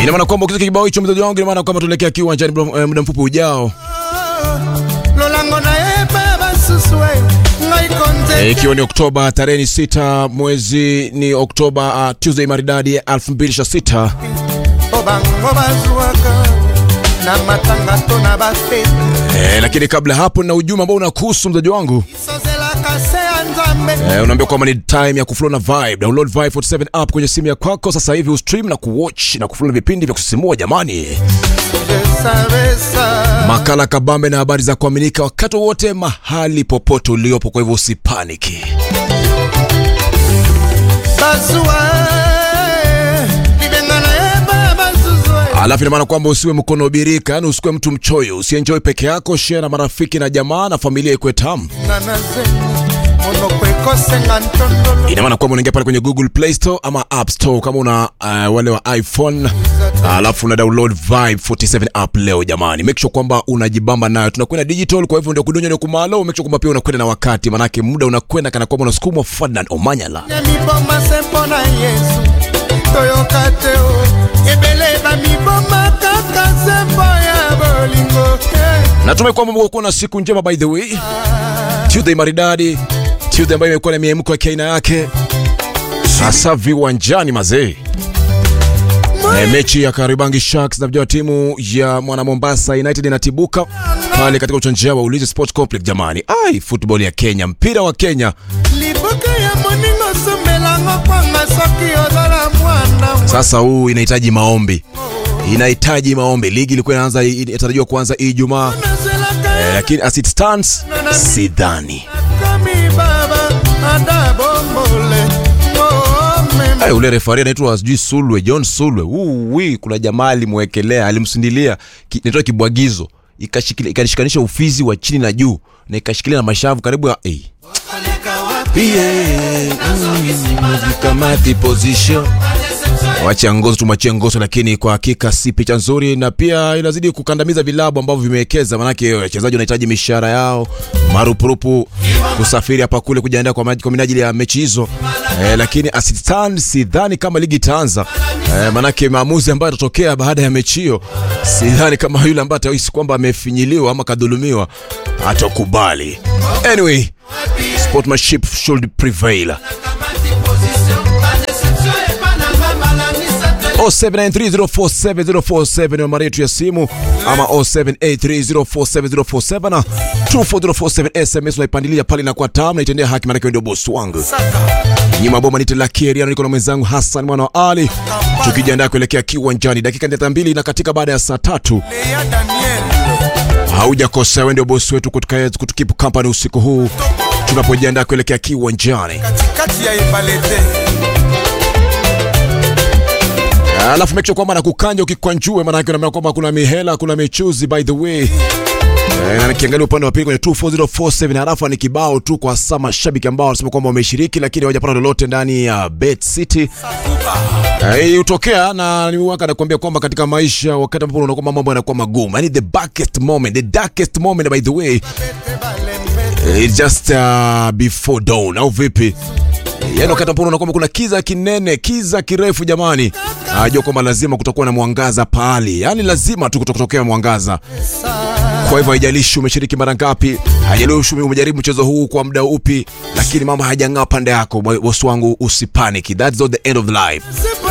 Ina maana kwamba ukisikia kibao hicho mzaji wangu, ina maana kwamba tuelekea kiwanjani muda mfupi ujao. Ikiwa ni Oktoba tarehe 6 mwezi ni Oktoba, Tuesday maridadi 2026. Lakini kabla hapo na ujumbe ambao unakuhusu mzaji wangu. Unaambia kwamba ni time ya kuflow na vibe. Download Vibe 47 app kwenye simu ya kwako sasa hivi, ustream na kuwatch na kuflow na vipindi vya kusisimua jamani. Makala kabambe na habari za kuaminika wakati wote mahali popote uliopo, kwa hivyo usipaniki. Alafu ina maana kwamba usiwe mkono birika, yani usiwe mtu mchoyo, usienjoy peke yako, share na marafiki na jamaa na familia ikuwe tamu. Ina maana kwamba unaingia pale kwenye Google Play Store ama App Store kama una wale wa iPhone, alafu una download Vibe 47 app leo jamani. Make sure kwamba unajibamba nayo. Tunakwenda digital, kwa hivyo ndio kudunya ndio kumalo. Make sure kwamba pia unakwenda na wakati, manake muda unakwenda kana kwamba unasukumwa Ferdinand Omanyala. Natumai kwamba mko na siku njema by the way. Tuesday maridadi, Tuesday ambayo imekuwa na miemko ya aina yake. Sasa viwanjani mazee. Mechi ya Kariobangi Sharks na vijana timu ya Mwana Mombasa United inatibuka pale katika uwanja wa Ulinzi Sports Complex jamani. Football ya Kenya, mpira wa Kenya. Sasa huu inahitaji maombi. Inahitaji maombi. Ligi ilikuwa inaanza, inatarajiwa kuanza Ijumaa. Lakini as it stands, sidhani. Ule referee anaitwa Sulwe, John Sulwe. Kuna jamaa alimwekelea, alimsindilia inaitwa kibwagizo. Ikashikanisha ufizi wa chini na juu na ikashikilia na mashavu karibu ya kamati position. Wacha ngozo tumachia ngozo, lakini kwa hakika si picha nzuri, na pia inazidi kukandamiza vilabu ambavyo vimewekeza, manake wachezaji wanahitaji mishahara yao, marupurupu, kusafiri hapa kule kujiandaa kwa minajili ya mechi hizo. Lakini assistant sidhani kama ligi itaanza, manake maamuzi ambayo yatatokea baada ya mechi hiyo, sidhani kama yule ambaye atahisi kwamba amefinyiliwa ama kadhulumiwa atakubali. Anyway, sportsmanship should prevail. 0793047047 namba yetu ya simu, ama 0783047047 na 24047 SMS unaipandilia pale na kwa tamu na itendea haki, maana ndio boss wangu. Nyuma bomba nite la Keriano, niko na mwenzangu Hassan mwana wa Ali, tukijiandaa kuelekea kiwanjani. Dakika 2 na katika baada ya saa 3. Haujakosa, wewe ndio boss wetu kutukipu company usiku huu tunapojiandaa kuelekea kiwanjani. Katikati ya Ibalete. Alafu make sure kwamba nakukanja ukikwanjue, maana yake unaona kwamba kuna mihela, kuna michuzi by the way. Na nikiangalia upande wa pili kwenye 24047, harafa ni kibao tu kwa sama mashabiki ambao wanasema kwamba wameshiriki lakini hawajapata lolote ndani ya Bet City. Utokea na niwaka nakwambia kwamba katika maisha wakati ambapo unakuwa mambo yanakuwa magumu, yani the darkest moment by the way, it's just before dawn au vipi? Yaani wakati ambapo unakuwa kuna kiza kinene, kiza kirefu jamani, ajua kwamba lazima kutakuwa na mwangaza pale. Yaani lazima tu kutokea mwangaza. Kwa hivyo haijalishi umeshiriki mara ngapi, haijalishi umejaribu mchezo huu kwa muda upi, lakini mambo hayajang'aa pande yako, boss wangu usipanic. That's not the end of life.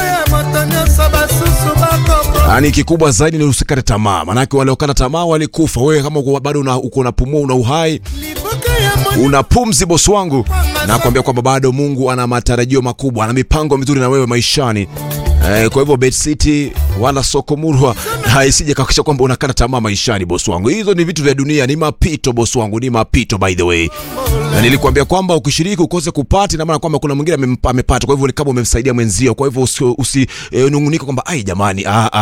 Yaani kikubwa zaidi ni usikate tamaa. Maana wale wakata tamaa walikufa. Wewe kama bado uko unapumua, una uhai, una pumzi boss wangu, na kuambia kwamba bado Mungu ana matarajio makubwa, ana mipango mizuri na wewe maishani. Kwa hivyo Bet City wala soko murwa haisije kakisha kwamba unakata tamaa maishani boss wangu. Hizo ni vitu vya dunia, ni mapito boss wangu, ni mapito by the way. Na nilikwambia kwamba ukishiriki ukose kupata, na maana kwamba kuna mwingine amepata. Kwa hivyo ni kama umemsaidia mwenzio. Kwa hivyo usinungunike kwamba jamani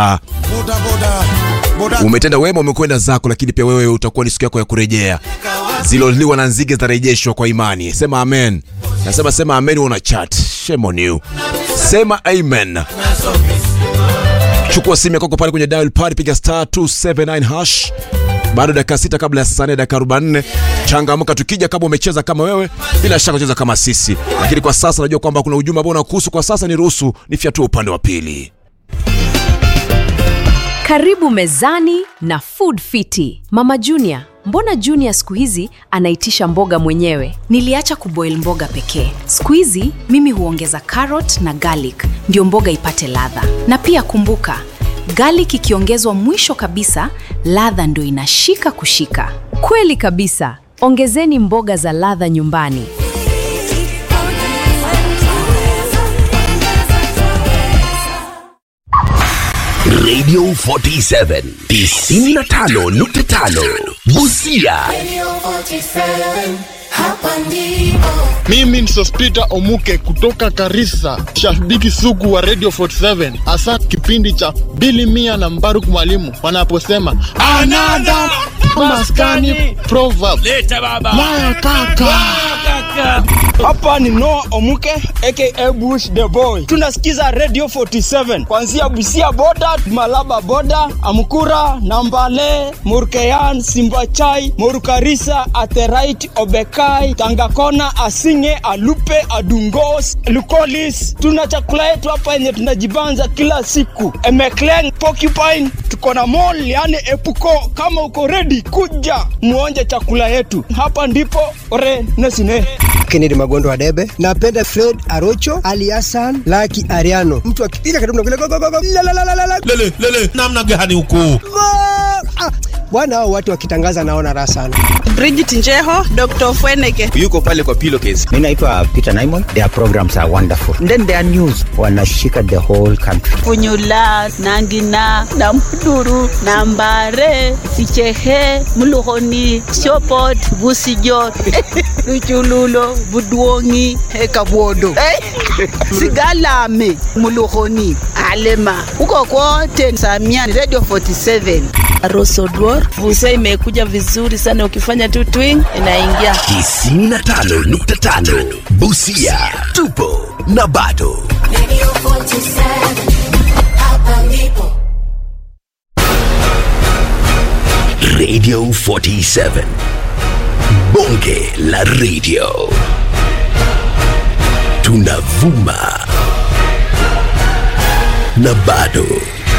umetenda wema, umekwenda zako, lakini pia wewe utakuwa ni siku yako ya kurejea. Ziloliwa na nzige zitarejeshwa kwa imani. Sema amen. Nasema sema amen, una chat. Shame on you. Sema amen. Chukua simu yako pale kwenye dial pad, piga *279#. Bado dakika 6 kabla ya saa 4, dakika 44. Changamka tukija kama umecheza kama wewe, bila shaka ucheza kama sisi. Lakini kwa sasa najua kwamba kuna ujumbe ambao unakuhusu. Kwa sasa ni ruhusu nifyatue upande wa pili. Karibu mezani na Food Fiti. Mama Junior, mbona Junior siku hizi anaitisha mboga mwenyewe? Niliacha kuboil mboga pekee. Siku hizi mimi huongeza carrot na garlic ndio mboga ipate ladha. Na pia kumbuka, garlic ikiongezwa mwisho kabisa, ladha ndio inashika kushika. Kweli kabisa. Ongezeni mboga za ladha nyumbani. Radio 47 95.5 Busia. Radio 47 hapa ndipo. Mimi ni Sospita Omuke kutoka Karisa, shabiki sugu wa Radio 47. Hasa kipindi cha Billy Mia na Mbaruk Mwalimu wanaposema another maskani proverb. Leta baba. Maya kaka. Hapa ni Noah Omuke aka Bush the Boy. Tunasikiza Radio 47 kuanzia Busia boda, Malaba boda, Amkura, Nambale, Murkeyan, Simbachai, Murukarisa, Atherait, Obekai, Tangakona, Asinge, Alupe, Adungos, Lukolis. Tuna chakula yetu hapa yenye tunajibanza kila siku. Emekleng, Porcupine, tuko na mall yani Epuko. Kama uko ready kuja muonje chakula yetu. Hapa ndipo ore nesine. Kennedy Magondo wa Debe. Napenda Fred Arocho, Ali Hassan, Lucky Ariano. Mtu akipiga karibu na kule Lele namna gani huku? Bwana hao watu wakitangaza naona raha sana. Bridget Njeho, Dr. Fweneke. Yuko pale kwa pillowcase. Mimi naitwa Peter Naimon. Their programs are wonderful. Then their news wanashika the whole country. Funyula, Nangina, Namduru, Nambare, Sichehe, Muluhoni, Siopot, Busijot, Luchululo, Budwongi, Kabwodo. Sigalame, Muluhoni, Alema. Uko kote Samia Radio 47. Rosodwar, Busia imekuja vizuri sana, ukifanya tu twing inaingia. 95.5 Busia. Tupo na bado. Radio 47 hapa ndipo. Radio 47 Bonge la Radio. Tunavuma na bado.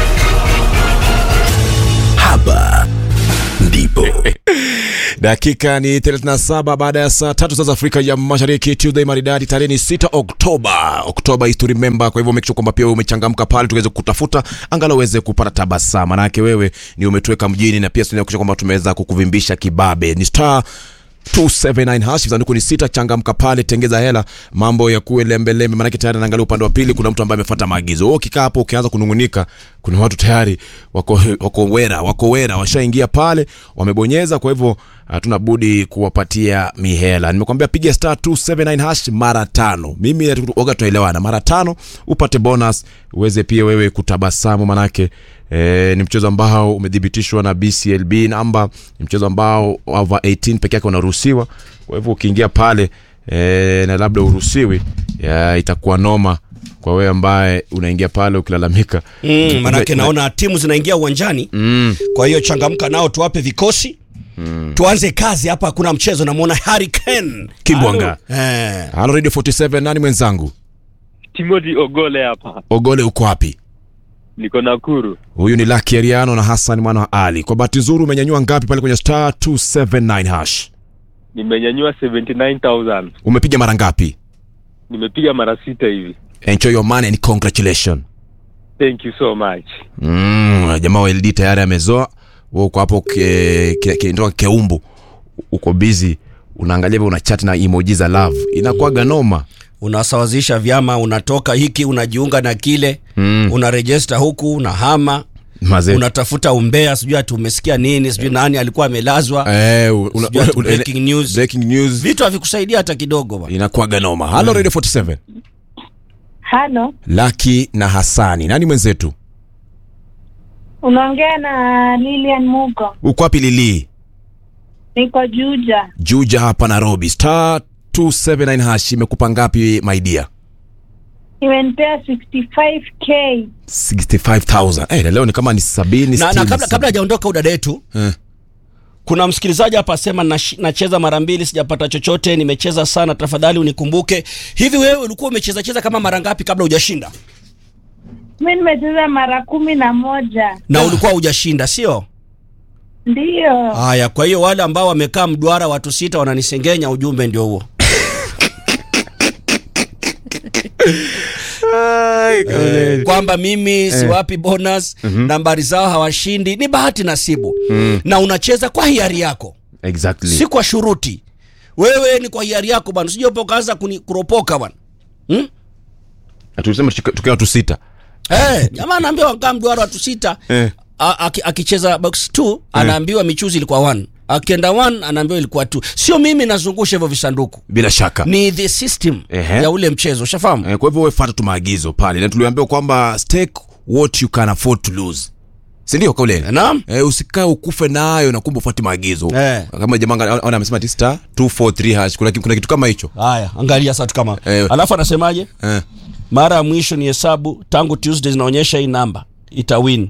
Hapa ndipo. Dakika ni 37 baada ya saa 3 za Afrika ya Mashariki. Tuesday maridadi, tarehe ni 6 Oktoba. Oktoba is to remember. Kwa hivyo make sure kwamba pia umechangamka pale tuweze kutafuta angalau uweze kupata tabasamu. Maana yake wewe ni umetuweka mjini na pia tunakisha kwamba tumeweza kukuvimbisha kibabe. Ni star 279 hash zanduku ni 6. Changamka pale, tengeza hela, mambo ya kuwe lembe. Maana yake tayari naangalia upande wa pili kuna mtu ambaye amefuata maagizo. Wewe ukikaa hapo ukianza kunungunika, kuna watu tayari wako wera washaingia pale, wamebonyeza. Kwa hivyo hatuna budi kuwapatia mihela. Nimekwambia piga star 279 hash mara 5. Mimi oga tunaelewana, mara 5 upate bonus, uweze pia wewe kutabasamu. Maana yake ni mchezo ambao umedhibitishwa na BCLB namba, ni mchezo ambao over 18 pekee yake unaruhusiwa. Kwa hivyo ukiingia pale na labda uruhusiwi, itakuwa noma kwa wewe ambaye unaingia pale ukilalamika. Maana yake naona timu zinaingia uwanjani. Kwa hiyo changamka nao, tuwape vikosi. Tuanze kazi hapa, kuna mchezo. Namuona Harry Kane Kimbwanga. Halo Radio 47, nani mwenzangu? Timothy Ogole hapa. Ogole uko wapi? Niko Nakuru. Huyu ni Lucky Ariano na Hassan mwana wa Ali. Kwa bahati nzuri umenyanyua ngapi pale kwenye star 279 hash? Nimenyanyua 79,000. Umepiga mara ngapi? Nimepiga mara 6 hivi. Enjoy your money and congratulations. Thank you so much. Jamaa wa LD tayari amezoa. Wewe uko hapo ndio Keumbu. Uko busy unaangalia una chat na emoji za love. Inakuwa ganoma. Unasawazisha vyama, unatoka hiki unajiunga na kile, unaregister huku unahama. Unatafuta umbea, sijui tumesikia nini, sijui nani alikuwa amelazwa. Breaking news. Vitu havikusaidia hata kidogo bwana. Inakuwa ganoma. Hello Radio 47. Hello. Lucky na Hasani. Nani mwenzetu? Unaongea na Lilian Mugo. Uko wapi Lili? Niko Juja. Juja hapa Nairobi. Star 279 hash imekupa ngapi my dear? Imenipea 65k. 65,000. Leo ni kama ni 70. Na kabla hajaondoka udada yetu, kuna msikilizaji hapa asema nacheza mara 2 sijapata chochote, nimecheza sana, tafadhali unikumbuke. Hivi wewe ulikuwa umecheza kama mara ngapi kabla hujashinda? Mimi nimecheza mara 11. Na ulikuwa hujashinda, sio? Ndio. Haya, kwa hiyo wale ambao wamekaa mduara watu 6 wananisengenya, ujumbe ndio huo. Kwamba mimi siwapi bonus, nambari zao hawashindi, ni bahati nasibu. Na unacheza kwa hiari yako. Exactly. Si kwa shuruti. Wewe ni kwa hiari yako bwana. Usije ukaanza kuropoka bwana. Atusema tukiwa watu 6. Jamaa anaambiwa wakaa mduara watu 6. Akicheza box 2 anaambiwa michuzi ilikuwa 1. Akienda 1 anaambiwa ilikuwa 2. Sio mimi nazungusha hivyo visanduku. Bila shaka. Ni the system ya ule mchezo, ushafahamu? Kwa hivyo wewe fuata tu maagizo pale. Na tuliambiwa kwamba stake what you can afford to lose. Si ndio kaule? Naam. Usikae ukufe nayo na kumbe ufuate maagizo. Kama jamaa amesema star 243 kuna kitu kama hicho. Haya, angalia sasa kama. Alafu anasemaje? Mara ya mwisho ni hesabu tangu Tuesday zinaonyesha hii namba itawin.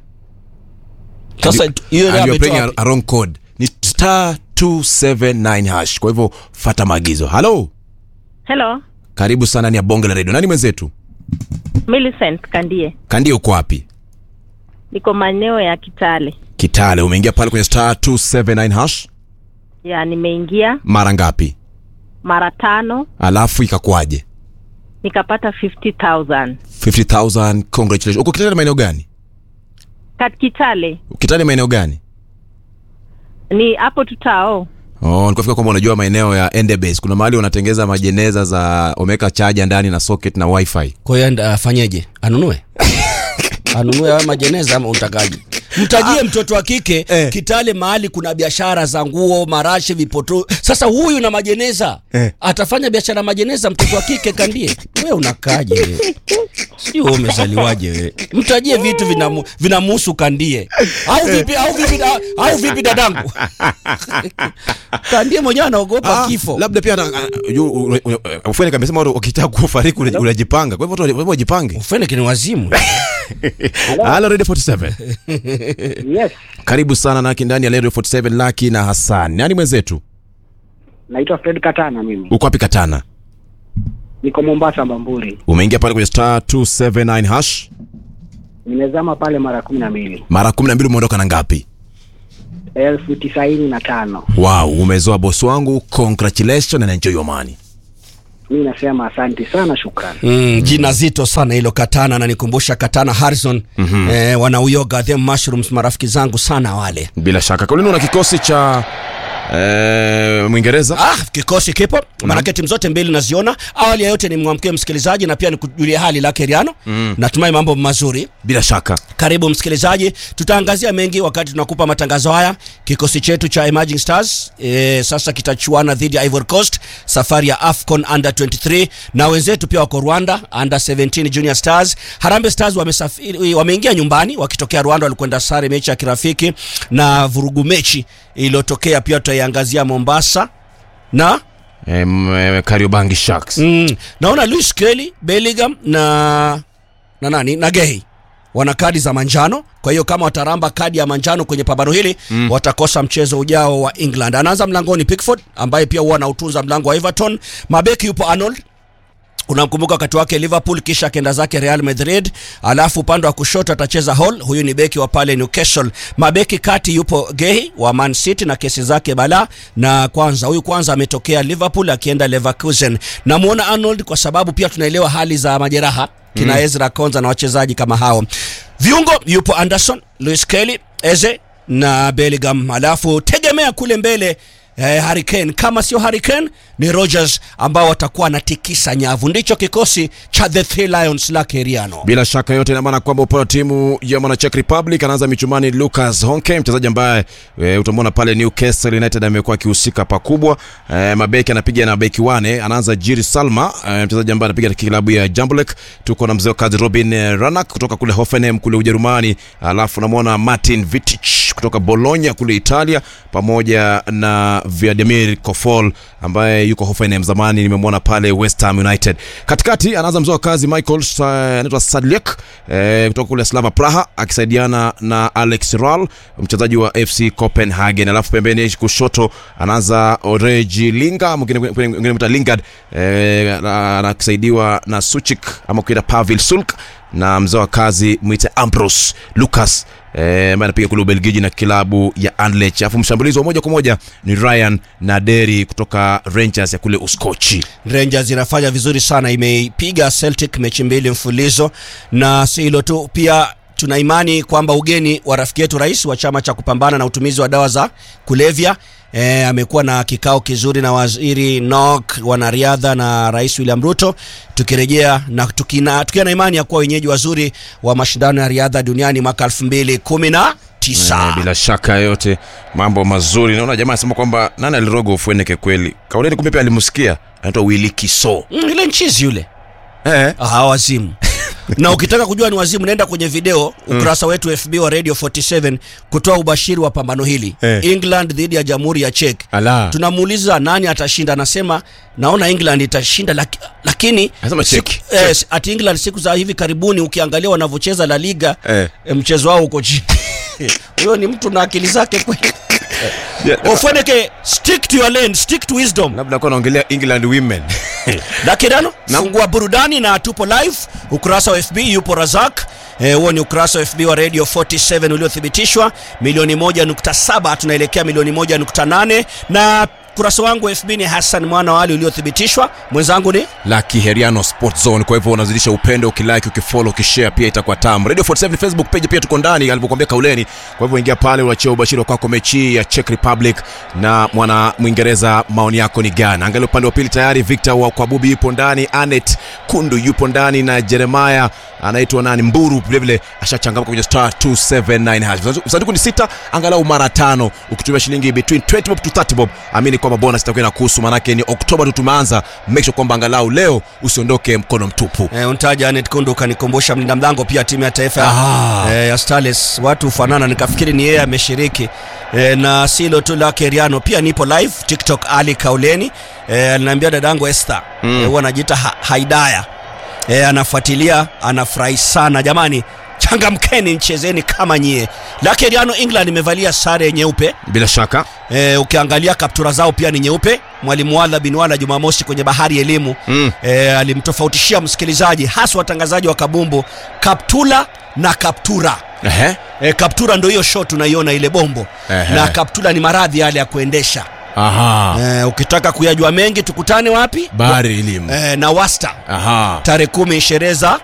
Sasa hiyo ndio ametoa a wrong code. Ni star 279 Kwa hivyo fuata maagizo. Hello. Karibu sana ni ya Bonge la Radio. Nani mwenzetu? Millicent Kandie. Kandie uko wapi? Niko maeneo ya Kitale. Kitale, umeingia pale kwenye star 279 Ya, nimeingia. Mara ngapi? Mara 5. Alafu ikakwaje? Nikapata 50,000. 50,000, congratulations. Uko Kitale maeneo gani? Kitale. Kitale maeneo gani? Ni hapo tutao. Nikafika kwamba unajua maeneo ya Endebase. Kuna mahali wanatengeza majeneza za omeka charger ndani na socket na wifi. Kwa hiyo afanyeje? Anunue? Anunue haya majeneza ama utakaje? Mtajie mtoto wa kike Kitale mahali kuna biashara za nguo, marashi, vipoto. Sasa huyu na majeneza atafanya biashara majeneza mtoto wa kike Kandie. Wewe unakaje wewe? Sio wewe umezaliwaje wewe? Mtajie vitu vinamhusu Kandie. Au vipi dadangu? Kandie mwenyewe anaogopa kifo. Labda pia ufanye kama sema ukitaka kufariki unajipanga. Kwa hivyo watu wajipange. Ufanye ni wazimu. Hello Radio 47. Yes. Karibu sana na ndani ya Radio 47 Lucky na Hassan. Nani mwenzetu? Naitwa Fred Katana mimi. Uko wapi Katana? Niko Mombasa Mbamburi. Umeingia pale kwenye star 279 Nimezama pale mara 12. Mara 12 umeondoka na ngapi? 95,000. Wow, umezoa boss wangu. Congratulations and enjoy your money. Mimi nasema asante sana, shukrani. Jina zito sana hilo Katana, na nikumbusha Katana Harrison. Wana uyoga them mushrooms, marafiki zangu sana wale. Bila shaka. Kwa nini una kikosi cha Mwingereza? Kikosi kipo. Maana timu zote mbili naziona. Awali ya yote ni mwamkie msikilizaji na pia nikujulie hali la Keriano. Natumai mambo mazuri. Bila shaka. Karibu msikilizaji. Tutaangazia mengi wakati tunakupa matangazo haya. Kikosi chetu cha Emerging Stars sasa kitachuana dhidi ya Ivory Coast, safari ya AFCON Under 23, na wenzetu pia wako Rwanda Under 17 Junior Stars. Harambee Stars wameingia nyumbani wakitokea Rwanda, walikwenda sare mechi ya kirafiki na vurugu mechi iliyotokea pia tutaiangazia Mombasa na Kariobangi Sharks. Naona Luis Kelly, Bellingham na nani na Gay wana kadi za manjano. Kwa hiyo kama wataramba kadi ya manjano kwenye pambano hili watakosa mchezo ujao wa England. Anaanza mlangoni Pickford ambaye pia huwa anautunza mlango wa Everton. Mabeki yupo Arnold, unamkumbuka wakati wake Liverpool kisha kenda zake Real Madrid. Alafu upande wa kushoto atacheza Hall, huyu ni beki wa pale Newcastle. Mabeki kati yupo Gay wa Man City na kesi zake bala, na huyu kwanza ametokea Liverpool akienda Leverkusen. Namuona Arnold kwa sababu pia tunaelewa hali za majeraha kina Ezra Konza na wachezaji kama hao. Viungo yupo Anderson, Luis Kelly, Eze na Bellingham. Alafu tegemea kule mbele Harry Kane, kama sio Harry Kane ni Rodgers ambao watakuwa na tikisa nyavu. Ndicho kikosi cha The Three Lions la Keriano. Bila shaka yote ina maana kwamba upande wa timu ya Mwana Czech Republic anaanza michumani Lucas Honke, mchezaji ambaye utamwona pale Newcastle United amekuwa akihusika pakubwa. Mabeki anapiga na beki wane, anaanza Jiri Salma, mchezaji ambaye anapiga klabu ya Jambolek. Tuko na mzee kazi Robin Ranak kutoka kule Hoffenheim kule Ujerumani. Alafu namuona Martin Vitic kutoka Bologna kule Italia, pamoja na Vladimir Kofol ambaye yuko Hoffenheim zamani, nimemwona pale West Ham United. Katikati anaanza mzoa kazi Michael anaitwa Sadliek kutoka kule Slava Praha akisaidiana na Alex Ral, mchezaji wa FC Copenhagen. Alafu pembeni kushoto anaanza Oregi Linga, mwingine mta Lingard anasaidiwa na Suchik ama kuita Pavel Sulk, na mzoa kazi mwite Ambrose Lucas ambaye anapiga kule Ubelgiji na kilabu ya Anderlecht. Alafu mshambulizi wa moja kwa moja ni Ryan Naderi kutoka Rangers ya kule Uskochi. Rangers inafanya vizuri sana, imeipiga Celtic mechi 2 mfululizo, na si hilo tu, pia tuna imani kwamba ugeni wa rafiki yetu rais wa chama cha kupambana na utumizi wa dawa za kulevya amekuwa na kikao kizuri na waziri Nok, wanariadha na Rais William Ruto, tukirejea na tukiwa na imani ya kuwa wenyeji wazuri wa mashindano ya riadha duniani mwaka 2019. Bila shaka yote mambo mazuri. Naona jamaa anasema kwamba nani alirogo Ufweneke kweli. Kauleni kumbe pia alimusikia. Anaitwa Willy Kiso. Ile nchizi yule. Wazimu. Na ukitaka kujua ni wazimu, nenda kwenye video ukurasa wetu FB wa Radio 47 kutoa ubashiri wa pambano hili. England dhidi ya Jamhuri ya Czech. Tunamuuliza nani atashinda, anasema naona England itashinda, lakini ati England siku za hivi karibuni ukiangalia wanavyocheza La Liga mchezo wao uko chini. Huyo ni mtu na akili zake kweli. Ufweneke, stick to your lane, stick to wisdom. Labda kwa naongelea England women. Dakidano, fungua burudani na tupo live. Ukurasa wa FB yupo Razak. Huo ni ukurasa wa FB wa Radio 47 uliothibitishwa 1.7, tunaelekea 1.8, na kurasa wangu FB ni Hassan Mwana Wali uliothibitishwa. Mwenzangu ni Lucky Heriano Sports Zone. Kwa hivyo unazidisha upendo, ukilike, ukifollow, ukishare pia itakuwa tamu. Radio 47 Facebook page pia tuko ndani alipokuambia Kauleni. Kwa hivyo ingia pale uachie ubashiri kwako mechi ya Czech Republic na mwana Mwingereza, maoni yako ni gani? Angalia upande wa pili tayari Victor wa Kwabubi yupo ndani, Anet Kundu yupo ndani, na Jeremiah anaitwa nani Mburu vile vile ashachangamka kwenye star 279 hash. Sanduku ni 6, angalau mara 5 ukitumia shilingi between 20 bob to 30 bob. Amini kwamba bonus itakuwa inakuhusu, manake ni Oktoba tumeanza. Make sure kwamba angalau leo usiondoke mkono mtupu. Untaja Anet Kundu kanikumbusha mlinda mlango pia timu ya taifa ya Starlets. Watu ufanana, nikafikiri ni yeye ameshiriki. Na silo tu la Keriano pia nipo live TikTok Ali Kauleni. Ananiambia dadangu Esther huwa anajiita Haidaya. Anafuatilia, anafurahi sana. Jamani, changamkeni, mchezeni kama nyie. Lakeriano England imevalia sare nyeupe bila shaka. Ukiangalia kaptura zao pia ni nyeupe. Mwalimu Wala bin Wala Jumamosi kwenye Bahari Elimu alimtofautishia msikilizaji, hasa watangazaji wa kabumbu, kaptula na kaptura. Kaptura ndio hiyo shot unaiona ile bombo. Na kaptula ni maradhi yale ya kuendesha. Ukitaka kuyajua mengi tukutane wapi? Bahari Elimu na Wasta. Tarehe 10 sherehe za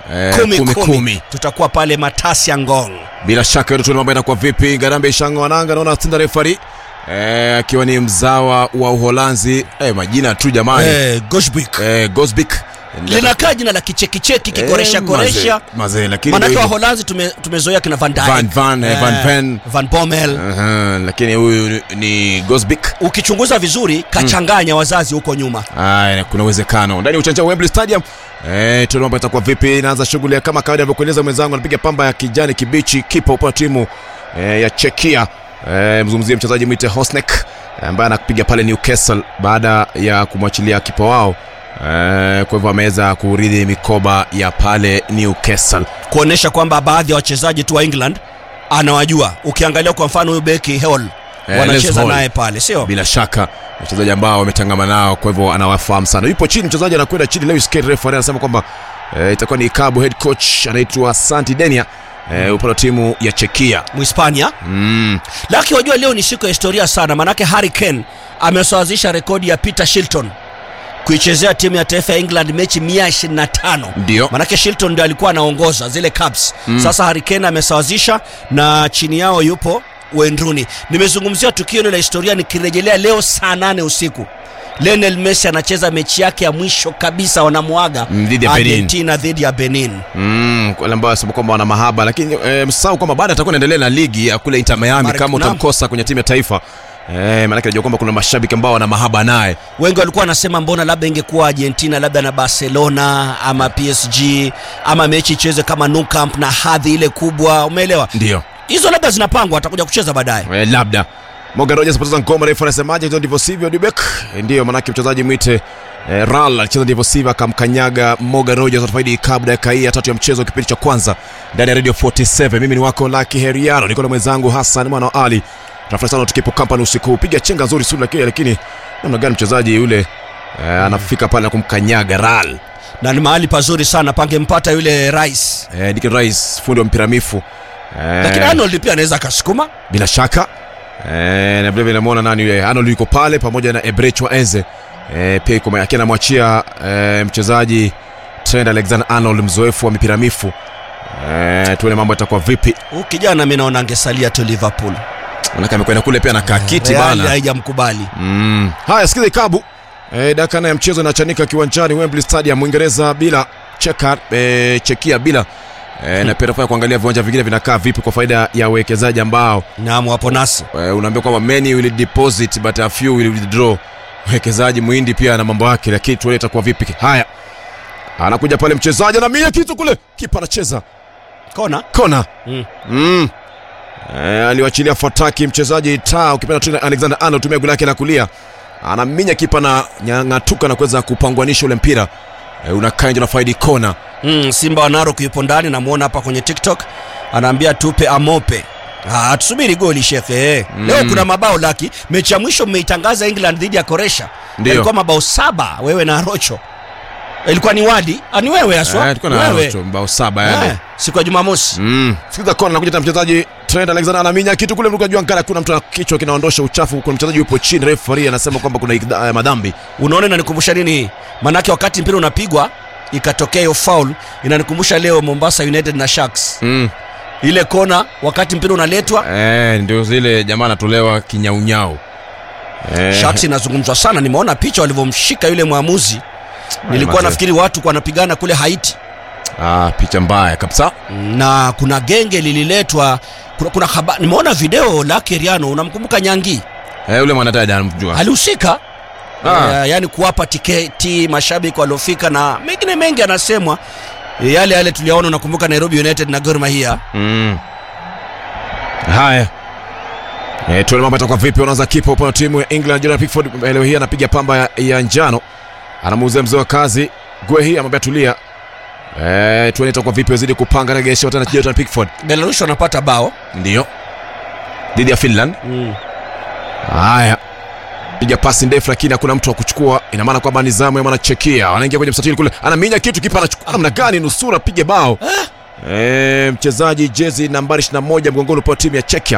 10 tutakuwa pale Matasia Ngong. Bila shaka yote mambo yanakuwa vipi? Ngarambe Shango wananga, naona Stinda referee akiwa ni mzawa wa Uholanzi. Majina tu jamani. Gosbik. Linakaa jina la kicheki kikoresha mazee, lakini manake wa Uholanzi tumezoea kina Van Dijk, Van Bommel, lakini huyu ni Gosbik. Ukichunguza vizuri kachanganya wazazi huko nyuma. Kuna uwezekano ndani ya uwanja wa Wembley Stadium. Tunaomba itakuwa vipi? Inaanza shughuli kama kawaida alivyokueleza mwenzangu, anapiga pamba ya kijani kibichi, kipa upo timu ya Czechia. Mzungumzie mchezaji mwite Hosnek ambaye anakupiga pale Newcastle baada ya kumwachilia kipa wao. Kwa hivyo ameweza kuridhi mikoba ya pale Newcastle, kuonesha kwamba baadhi ya wachezaji tu wa England anawajua. Ukiangalia kwa mfano huyu beki Hall wanacheza naye pale, sio? Bila shaka wachezaji ambao wametangama nao, kwa hivyo anawafahamu sana. Yupo chini mchezaji anakwenda chini, Lewis Kelly referee anasema kwamba itakuwa ni Cabo head coach anaitwa Santi Denia upande timu ya Czechia, Muhispania. Lakini wajua leo ni siku ya historia sana, manake Harry Kane amesawazisha rekodi ya Peter Shilton kuichezea timu ya taifa ya England mechi 125. Ndio manake Shilton ndiye alikuwa anaongoza zile caps. Sasa Harry Kane amesawazisha na chini yao yupo Wayne Rooney. Nimezungumzia tukio la historia nikirejelea leo saa 8 usiku. Lionel Messi anacheza mechi yake ya mwisho kabisa, wanamuaga Argentina dhidi ya Benin. Wale ambao wanasema kwamba wana mahaba, lakini msahau kwamba baada atakuwa anaendelea na ligi ya kule Inter Miami kama utamkosa kwenye timu ya taifa. Maana najua kwamba kuna mashabiki ambao wana mahaba naye. Wengi walikuwa wanasema mbona labda ingekuwa Argentina labda na Barcelona ama PSG ama mechi icheze kama Nou Camp na hadhi ile kubwa, umeelewa? Ndio. hizo labda zinapangwa atakuja kucheza baadaye. Labda Morgan Rogers poteza ngoma, refa anasemaje? Hizo ndivyo sivyo Dubek. Ndio manake mchezaji mwite Ral alicheza ndivyo sivyo, akamkanyaga Morgan Rogers. Atafaidi kabla ya kai ya tatu ya mchezo kipindi cha kwanza ndani ya Radio 47. Mimi ni wako Lucky Heriano, niko na mwenzangu Hassan Mwana wa Ali. Tunafurahi sana tukipo kampani usiku. Piga chenga nzuri sura lakini namna gani mchezaji yule anafika pale na kumkanyaga Ral. Na ni mahali pazuri sana pangempata yule Rice. Dick Rice fundi wa mpira mifu. Lakini Arnold pia anaweza akasukuma bila shaka. Na vile vile namuona nani yule Arnold yuko pale pamoja na Ebrechwa Eze. Pia yuko yake anamwachia mchezaji Trent Alexander-Arnold mzoefu wa mipira mifu. Tuone mambo yatakuwa vipi. Kijana mimi naona angesalia tu Liverpool. Manaka amekwenda kule pia na kakiti bana. Haijamkubali. Haya sikiza ikabu. Dakika ya mchezo inachanika kiwanjani Wembley Stadium Uingereza bila Chekia bila na pia tunafanya kuangalia viwanja vingine vinakaa vipi kwa faida ya wawekezaji ambao naam wapo nasi. Unaambia kwamba many will deposit but a few will withdraw. Wawekezaji muhindi pia na mambo yake, lakini tuone itakuwa vipi. Haya. Anakuja pale mchezaji na mia kitu kule. Kipa anacheza kona. Aliwachilia fataki mchezaji ukipenda tu Alexander-Arnold tumia goli lake la kulia. Anaminya kipa na ngatuka na kuweza kupangwanisha ule mpira. Unakaa nje na faidi kona. Simba wa Narok yupo ndani, namuona hapa kwenye TikTok. Anaambia tupe amope. Tusubiri goli shekhe. Leo kuna mabao Lucky. Mechi ya mwisho mmeitangaza England dhidi ya Croatia. Ilikuwa mabao 7 wewe na Rocho. Ilikuwa ni wadi, ni wewe aswa. Ilikuwa na Rocho mabao 7 yani. Siku ya Jumamosi. Sikiza kona nakuja mchezaji Trent Alexander anaminya kitu kule, mruka jua ngara, kuna mtu kichwa kinaondosha uchafu, kuna mchezaji yupo chini, referee anasema kwamba kuna madhambi. Unaona inanikumbusha nini? Manake wakati mpira unapigwa ikatokea hiyo foul, inanikumbusha leo Mombasa United na Sharks. Ile kona wakati mpira unaletwa ndio zile jamaa anatolewa kinyaunyao. Sharks inazungumzwa sana, nimeona picha walivyomshika yule muamuzi. Nilikuwa nafikiri watu kwa wanapigana kule Haiti. Picha mbaya kabisa. Na kuna genge lililetwa, kuna habari, nimeona video la Keriano, unamkumbuka Nyangi? Yule mwanadada anamjua. Alihusika. Yani kuwapa tiketi mashabiki waliofika na mengine mengi anasemwa. Yale tuliyaona, unakumbuka Nairobi United na Gor Mahia. Haya. Tuone mambo yatakuwa vipi. Unaanza kipa upande wa timu ya England Jordan Pickford leo hii anapiga pamba ya njano. Anamuuzia mzee wa kazi Guehi ambaye tulia. Tuone itakuwa vipi, wazidi kupanga regesho tena Jordan Pickford. Belarus wanapata bao. Ndio. Dhidi ya Finland. Haya. Piga pasi ndefu lakini hakuna mtu wa kuchukua. Ina maana kwamba nizamu ya mwana Chekia. Anaingia kwenye mstatili kule. Anaminya kitu, kipa anachukua. Namna gani nusura pige bao. Mchezaji jezi nambari 21 mgongoni kwa timu ya Czechia.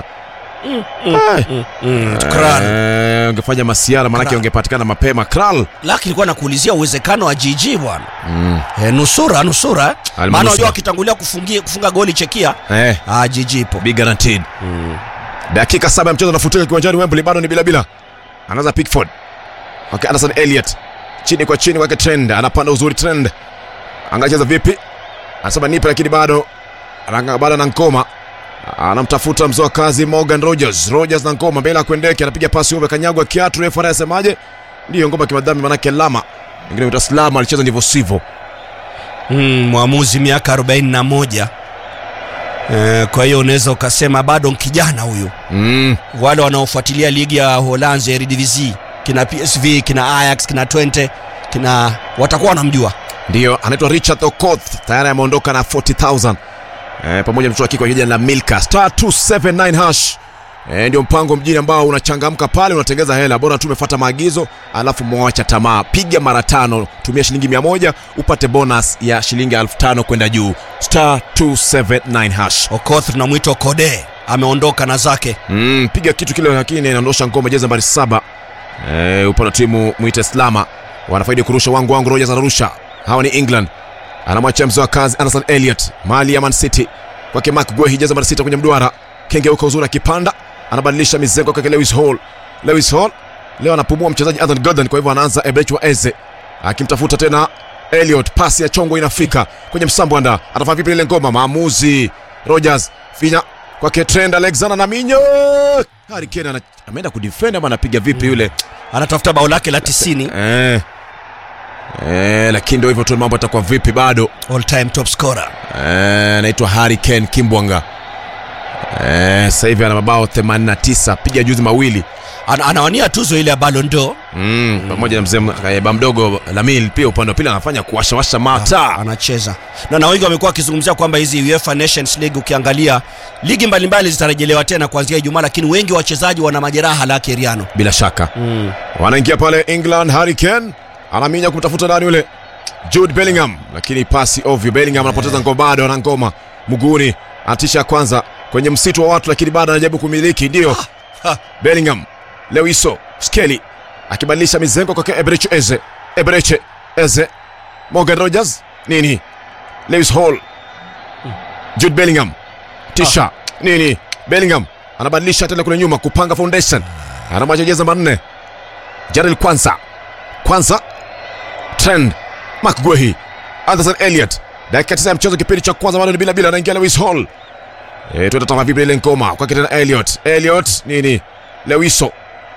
Ungefanya masiara manake ungepatikana mapema Kral. Lakini nilikuwa nakuulizia uwezekano wa GG bwana. Nusura maana unajua akitangulia kufunga goli Chekia. GG ipo. Big guaranteed. Dakika 7 ya mchezo unafutika kiwanjani Wembley, bado ni bila. Anaanza Pickford. Anderson Elliot. Chini kwa chini wake Trend, anapanda uzuri Trend. Angacheza vipi? Anasema nipe lakini bado na ngoma. Anamtafuta mzoa kazi Morgan Rogers na ngoma mbele kuendeke, anapiga pasi over kanyagwa kiatu, refa anasemaje? Ndio ngoma kimadhambi manake lama. Ingine utaslama alicheza ndivyo sivyo. Muamuzi miaka 41. Kwa hiyo unaweza ukasema bado kijana huyu. Wale wanaofuatilia ligi ya Uholanzi Eredivisie, kina PSV, kina Ajax, kina Twente, watakuwa wanamjua. Ndio, anaitwa Richard Okoth, tayari ameondoka na 40,000. Pamoja na mtu wake kwa jina la Milka *279#. Ndio mpango mjini ambao unachangamka pale, unatengeza hela. Bora tu umefuata maagizo, alafu mwacha tamaa. Piga mara 5, tumia shilingi 100 upate bonus ya shilingi 5,000 kwenda juu. *279#. Okoth tunamwita Kode, ameondoka na zake. Piga kitu kile lakini inaondosha ngoma jezi nambari 7. Upande timu muite Slama. Wanafaidi kurusha wangu Rogers anarusha. Hawa ni England. Anamwachia mzoa kazi Anderson Elliot, mali ya Man City. Kwake Mark Guehi jeza mara 6 kwenye mduara. Kengeuka uzuri akipanda, anabadilisha mizengo kwa Lewis Hall. Leo anapumua mchezaji Anthony Gordon, kwa hivyo anaanza Ebrechwa Eze. Akimtafuta tena Elliot, pasi ya chongo inafika kwenye msambwanda. Atafanya vipi ile ngoma? Maamuzi. Rogers finya kwake Trent Alexander na minyo. Harry Kane ameenda kudefend ama anapiga vipi yule? Anatafuta bao lake la 90. Lakini ndio hivyo tu, mambo yatakuwa vipi? Bado all time top scorer anaitwa Harry Kane Kimbwanga. Sasa hivi ana mabao 89, piga juzi mawili. Anawania tuzo ile ya Ballon d'Or. Pamoja na mzee mdogo Lamine pia upande wa pili anafanya kuwasha mata. Anacheza. Na wengi wamekuwa wakizungumzia kwamba hizi UEFA Nations League ukiangalia ligi mbalimbali zitarejelewa tena kuanzia Ijumaa, lakini wengi wa wachezaji wana majeraha la Keriano. Bila shaka. Wanaingia pale England. Harry Kane anaminya kumtafuta ndani yule Jude Bellingham, lakini pasi ovyo. Bellingham anapoteza ngoma, bado ana ngoma mguuni. Atisha kwanza kwenye msitu wa watu, lakini bado anajaribu kumiliki. Ndio Bellingham, Lewiso Skelly akibadilisha mizengo kwa Ebreche Eze, Morgan Rogers nini, Lewis Hall, Jude Bellingham tisha nini, Bellingham anabadilisha tena kule nyuma kupanga foundation, anamachejeza manne. Jarel Kwanza Trend McGuehi, Anderson Elliott, dakika 9 ya mchezo, kipindi cha kwanza bado ni bila. Anaingia Lewis Hall. Tutataka vipi ile ngoma kwa kitana Elliott nini, Lewiso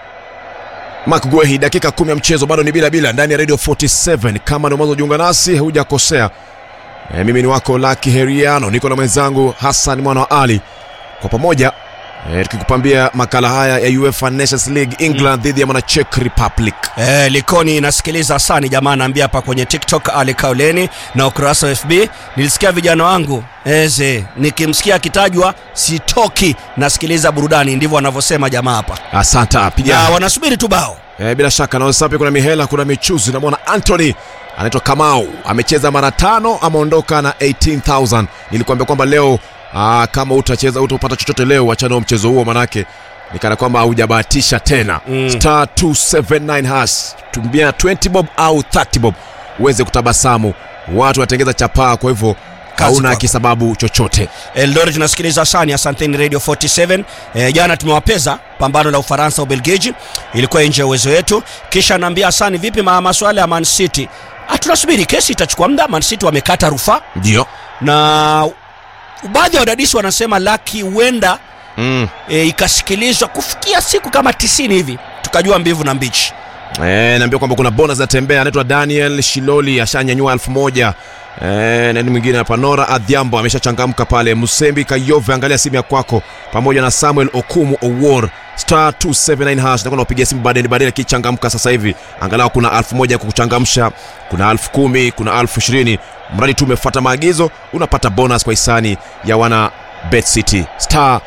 McGuehi, dakika 10 ya mchezo bado ni bila ndani ya Radio 47. Kama ndio mwanzo jiunga nasi, hujakosea. Mimi ni wako Lucky Heriano, niko na mwenzangu Hassan Mwana wa Ali, kwa pamoja tukikupambia makala haya ya UEFA Nations League, England dhidi ya Czech Republic. Likoni nasikiliza sana jamaa, naambia hapa kwenye TikTok Ali Kauleni na ukurasa wa FB. Nilisikia vijana wangu nikimsikia akitajwa sitoki, nasikiliza burudani, ndivyo wanavyosema jamaa hapa. Asante piga. Na wanasubiri tu bao. Bila shaka na wasapi, kuna mihela, kuna michuzi. Na muona Anthony anaitwa Kamau, amecheza mara 5, ameondoka na 18,000. Nilikwambia kwamba leo kama utacheza utapata chochote leo, achana na mchezo huo, manake nikana kwamba hujabahatisha tena. Star 279 hash, tumia 20 bob au 30 bob uweze kutabasamu. Watu watengeza chapaa, kwa hivyo hauna kisababu chochote. Eldoret tunasikiliza sana, asanteni Radio 47. Jana tumewapeza pambano la Ufaransa Ubelgiji, ilikuwa nje ya uwezo wetu. Kisha naambia asani, vipi masuala ya Man City? Tunasubiri kesi itachukua muda. Man City wamekata rufaa. Ndio. Na baadhi ya wadadisi wanasema Lucky huenda ikasikilizwa kufikia siku kama 90 hivi, tukajua mbivu na mbichi. Naambia kwamba kuna bonus za tembea. Anaitwa Daniel Shiloli, ashanyanyua 1000. Nani mwingine hapa? Nora Adhiambo ameshachangamka pale. Musembi Kayove, angalia simu ya kwako, pamoja na Samuel Okumu Owor. Star 279 hash, na kuna upiga simu baadaye kichangamka sasa hivi. Angalau kuna 1000 kukuchangamsha, kuna 10,000, kuna 20,000. Mradi tu umefuata maagizo, unapata bonus kwa hisani ya wana Bet City. Star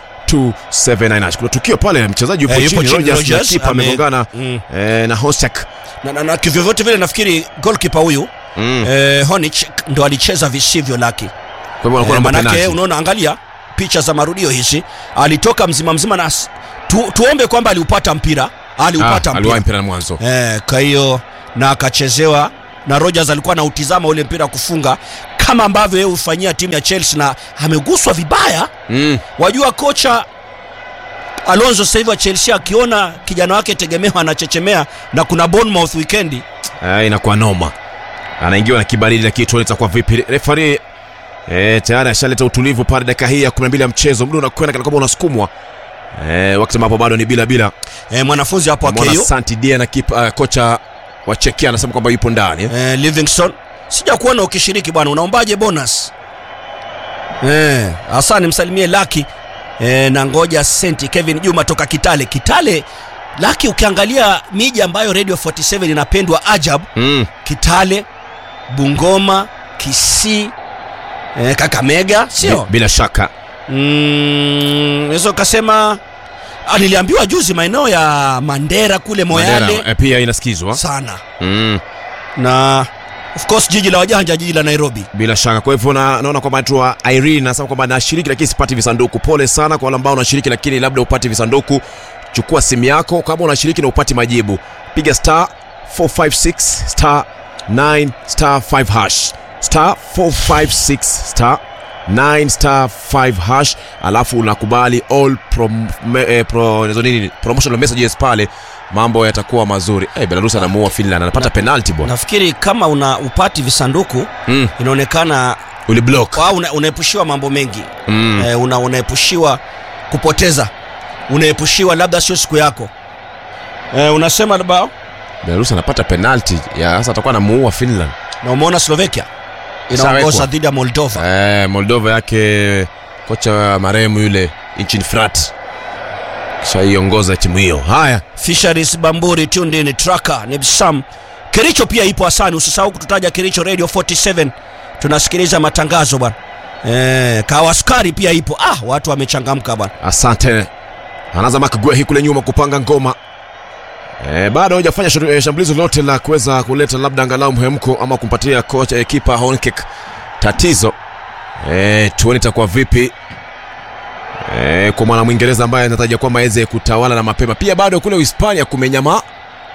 279 hash. Kuna tukio pale, mchezaji yupo chini, Rogers kipa amegongana na Hosek. Na kivyovyote vile nafikiri goalkeeper huyu Honich ndo alicheza visivyo Lucky. Kwa hivyo anakuwa na manake, unaona, angalia picha za marudio hizi, alitoka mzima na tuombe kwamba aliupata mpira na mwanzo. Kwa hiyo na akachezewa, na Rogers alikuwa na utizama ule mpira kufunga, kama ambavyo yeye ufanyia timu ya Chelsea, na ameguswa vibaya. Wajua kocha Alonso sasa hivi wa Chelsea akiona kijana wake tegemewa anachechemea, na kuna Bournemouth weekend, inakuwa noma. Anaingiwa na kibaridi, lakini tuone itakuwa vipi. Referee tayari ashaleta utulivu pale dakika hii ya 12 ya mchezo. Muda unakwenda kana kama unasukumwa. Wakati ambapo bado ni bila. Mwanafunzi hapo akeyo Santi Dia na kocha wa Czechia anasema kwamba yupo ndani. Livingston, sija kuona ukishiriki bwana, unaombaje bonus? Asante, msalimie Lucky. Na ngoja senti Kevin Juma toka Kitale. Lucky, ukiangalia miji ambayo Radio 47 inapendwa ajabu, Kitale, Bungoma, Kisii, Kakamega, sio? Bila shaka. Hizo kasema niliambiwa juzi maeneo ya Mandera kule Moyale pia inasikizwa sana. Na of course jiji la wajanja, jiji la Nairobi. Bila shaka. Kwa hivyo naona kwamba anaitwa Irene anasema kwamba anashiriki lakini sipati visanduku. Pole sana kwa wale ambao wanashiriki lakini labda upati visanduku. Chukua simu yako kama unashiriki na upati majibu. Piga star 456 star 9 star 5 hash. Star 456 star 9 star 5 hash, alafu unakubali all promotional messages pale, mambo yatakuwa mazuri. Belarus anamuua Finland, anapata penalty bwana. Nafikiri kama upati visanduku inaonekana uliblock au unaepushiwa mambo mengi. Unaepushiwa kupoteza, unaepushiwa labda sio siku yako. Unasema labda Belarus anapata penalty ya sasa, atakuwa anamuua Finland. Na umeona Slovakia inaongoza dhidi ya Moldova. Moldova yake kocha marehemu yule nchini France. Kisha iongoza timu hiyo. Haya, Fisheries Bamburi tuned in tracker ni Sam. Kericho pia ipo Hasani, usisahau kututaja Kericho Radio 47. Tunasikiliza matangazo bwana. Kawaskari pia ipo. Watu wamechangamka bwana. Asante. Anaanza Makgwehi kule nyuma kupanga ngoma. Bado hajafanya shambulizi lolote la kuweza kuleta labda angalau mhemko ama kumpatia kocha ekipa Hornkek tatizo. Tuone itakuwa vipi. Kwa mwana Mwingereza ambaye anatarajia kwamba aweze kutawala na mapema. Pia bado kule Hispania kumenyama.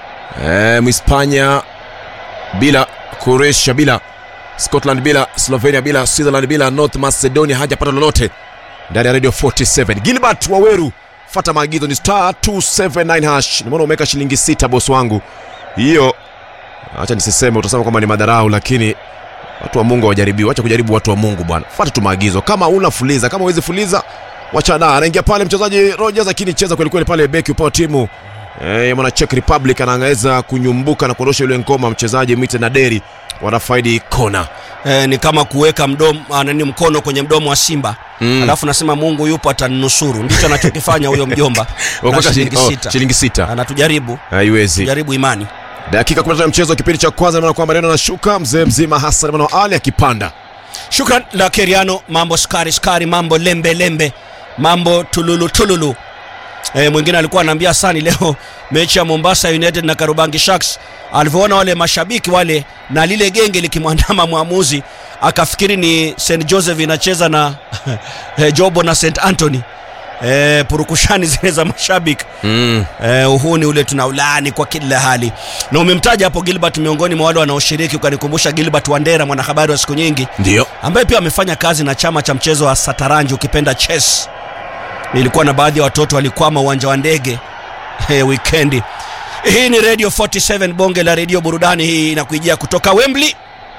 Hispania bila, Croatia bila, Scotland bila, Slovenia bila, Switzerland bila, North Macedonia hajapata lolote. Ndani ya Radio 47. Gilbert Waweru, fuata maagizo ni *279#. Nimeona umeweka shilingi 6 boss wangu. Hiyo acha nisiseme, utasema kwamba ni madharau, lakini watu wa Mungu hawajaribiwi. Acha kujaribu watu wa Mungu bwana. Fuata tu maagizo. Kama una fuliza, kama huwezi fuliza, wacha na. Anaingia pale mchezaji Rogers, lakini cheza kweli kweli pale beki upao timu mwana Czech Republic anaangaza kunyumbuka na kuondosha yule ngoma mchezaji Mite Naderi, wanafaidi kona. Ni kama kuweka mkono kwenye mdomo wa simba. Alafu nasema Mungu yupo atanusuru. Ndicho anachokifanya huyo mjomba. Shilingi 6. Anatujaribu. Haiwezi. Jaribu imani. Dakika 15 ya mchezo, kipindi cha kwanza, naona kwamba Reno anashuka, mzee mzima Hassan Mwana Ali akipanda. Shukran la Keriano, mambo skari, mambo lembe, mambo tululu. Mwingine alikuwa ananiambia Sani leo mechi ya Mombasa United na Karubangi Sharks, alivyoona wale mashabiki wale na lile genge likimwandama mwamuzi, akafikiri ni St Joseph inacheza na Jobo na St Anthony. Purukushani zile za mashabiki. Uhuni ule tunaulani kwa kila hali. Na umemtaja hapo Gilbert miongoni mwa wale wanaoshiriki, ukanikumbusha Gilbert Wandera, mwanahabari wa siku nyingi. Ndio. Ambaye pia amefanya kazi na chama cha mchezo wa sataranji ukipenda chess. Nilikuwa na baadhi ya watoto walikwama uwanja wa ndege weekend. Hii ni Radio 47, bonge la radio burudani. Hii inakuijia kutoka Wembley.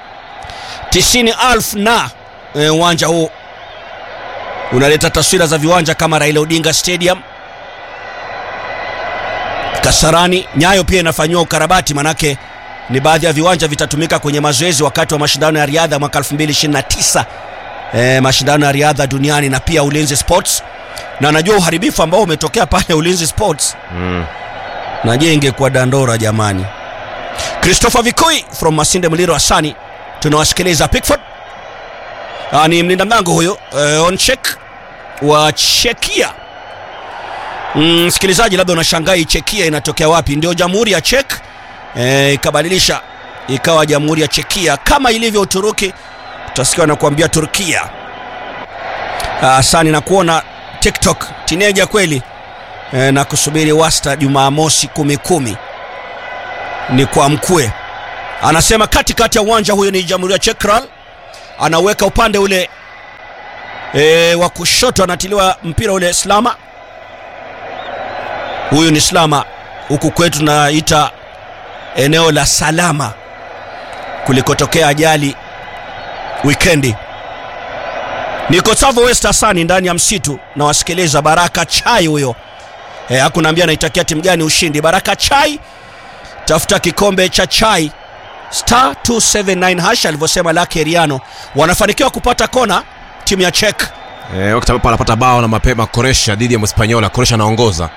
90,000 na uwanja huu unaleta taswira za viwanja kama Raila Odinga Stadium, Kasarani. Nyayo pia inafanywa ukarabati, manake ni baadhi ya viwanja vitatumika kwenye mazoezi wakati wa mashindano ya riadha mwaka 2029, mashindano ya riadha duniani, na pia Ulinzi Sports. Na najua uharibifu ambao umetokea pale Ulinzi Sports. Najua ingekuwa Dandora jamani. Christopher Vikoi from Masinde Muliro Asani, tunawasikiliza Pickford. Ni mlinda mlango huyo Onchek wa Czechia. Msikilizaji, labda unashangaa Czechia inatokea wapi? Ndio Jamhuri ya Czech ikabadilisha ikawa Jamhuri ya Czechia, kama ilivyo Uturuki utasikia nakuambia Turkia. Asani na kuona TikTok teenager kweli, na kusubiri wasta Jumamosi 10:10 ni kwa mkwe. Anasema katikati ya uwanja, huyo ni Jamhuri ya Czech. Anaweka upande ule wa kushoto, anatiliwa mpira ule Slama. Huyu ni Slama, huku kwetu naita eneo la salama kulikotokea ajali weekendi. Niko Tsavo West Asani ndani ya msitu na wasikiliza Baraka Chai huyo. Hakunaambia anaitakia timu gani ushindi. Baraka Chai, tafuta kikombe cha chai *279# alivyosema la Keriano. Wanafanikiwa kupata kona timu ya Czech. Wakati ambapo anapata bao na mapema Croatia dhidi ya Mspanyola. Croatia anaongoza.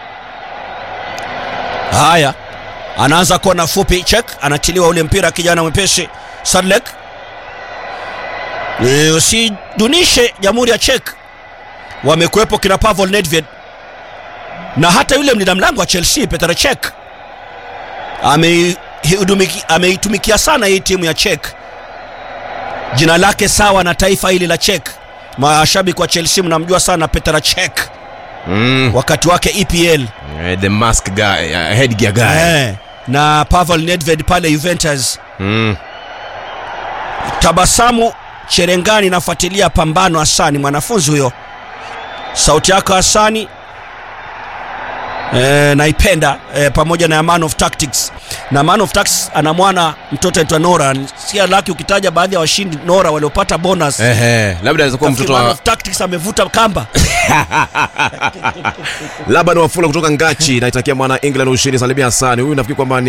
Haya, anaanza kona fupi Czech, anatiliwa ule mpira kijana mwepesi Sadlek. Usidunishe Jamhuri ya Czech, wamekuepo kina Pavel Nedved na hata yule mlinda mlango wa Chelsea Petr Cech ameitumikia sana hii timu ya Czech. Jina lake sawa na taifa hili la Czech. Mashabiki wa Chelsea mnamjua sana Petr Cech. Wakati wake EPL, the mask guy, headgear guy. Na Pavel Nedved pale Juventus. Tabasamu Cherengani nafuatilia pambano. Asani mwanafunzi huyo, sauti yako Asani naipenda, pamoja na Man of Tactics. Na Man of Tactics ana mwana mtoto anaitwa Nora. Sikia laki ukitaja baadhi ya washindi Nora waliopata bonus. Labda anaweza kuwa mtoto wa Man of Tactics amevuta kamba. Labda ni Wafula kutoka Ngachi, naitakia mwana England ushindi. Salimia Asani. Huyu nafikiri kwamba